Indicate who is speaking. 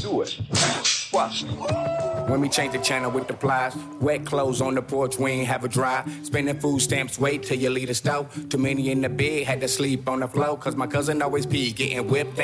Speaker 1: to it. Watch.
Speaker 2: When we change the channel with the plies, wet clothes on the porch, we ain't have a dry. Spending food stamps, wait till you leave the stove. Too many in the bed, had to sleep on the floor, cause my cousin always pee, getting whipped.